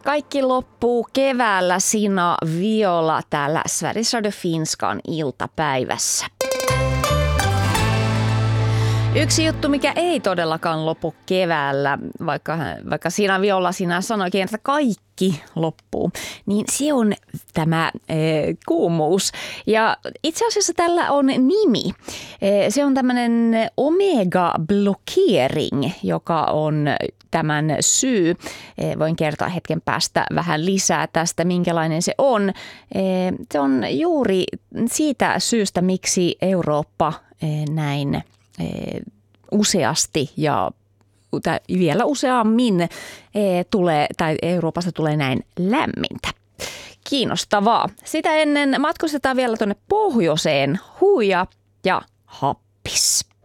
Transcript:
Kaikki loppuu keväällä Sina Viola täällä Sveriges Radio Finskan iltapäivässä. Yksi juttu, mikä ei todellakaan lopu keväällä, vaikka Sina Viola sinä sanoikin, että kaikki loppuu, niin se on tämä kuumuus. Ja itse asiassa tällä on nimi. Se on tämmöinen omega-blockering, joka on tämän syy. Voin kertoa hetken päästä vähän lisää tästä, minkälainen se on. Se on juuri siitä syystä, miksi Eurooppa näin useasti ja vielä useammin Euroopassa tulee näin lämmintä. Kiinnostavaa. Sitä ennen matkustetaan vielä tuonne pohjoiseen. Huija ja Happis.